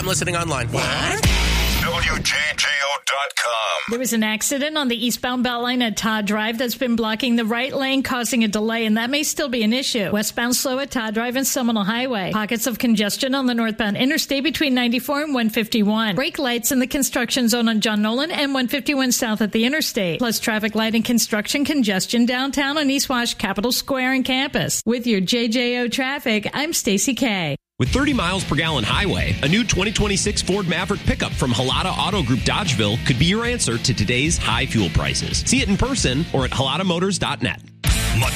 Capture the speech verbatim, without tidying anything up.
I'm listening online. What? W J J O dot com. There was an accident on the eastbound Beltline at Todd Drive that's been blocking the right lane, causing a delay, and that may still be an issue. Westbound slow at Todd Drive and Seminole Highway. Pockets of congestion on the northbound interstate between ninety-four and one fifty-one. Brake lights in the construction zone on John Nolan and one fifty-one south at the interstate. Plus traffic light and construction congestion downtown on East Wash, Capitol Square, and campus. With your J J O traffic, I'm Stacey Kay. With thirty miles per gallon highway, a new twenty twenty-six Ford Maverick pickup from Halata Auto Group Dodgeville could be your answer to today's high fuel prices. See it in person or at halata motors dot net.